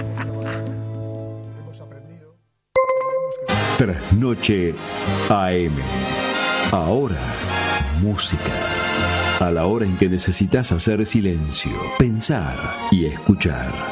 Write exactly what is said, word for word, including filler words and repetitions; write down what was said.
Trasnoche A M. Ahora, música. A la hora en que necesitas hacer silencio, pensar y escuchar.